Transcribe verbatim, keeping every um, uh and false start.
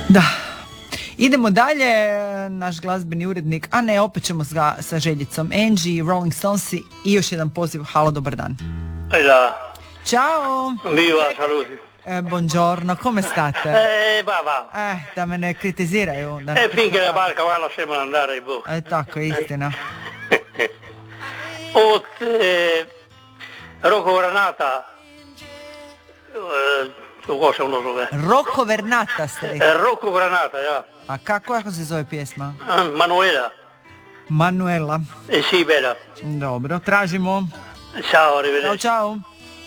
Da. Idemo dalje, naš glazbeni urednik, a ne, opet ćemo sa, sa Željicom. Angie, Rolling Stonesi i još jedan poziv. Halo, dobar dan. Da. Ciao. Viva, saluti. Eh, buongiorno, come state? Eh, va, va. Eh, da me ne kritiziraju. Da... E, finché la barca va lasciamo andare, boh. E, tako, istina. Od eh, Rocco Granata, eh, kako se ono zove? Rocco Vernata ste rekli. Eh, Rocco Granata, ja. A kako, kako se zove pjesma? Ah, Manuela. Manuela. Eh, sì, bella. Dobro, tražimo. Ciao, arrivederci. Ciao, ciao.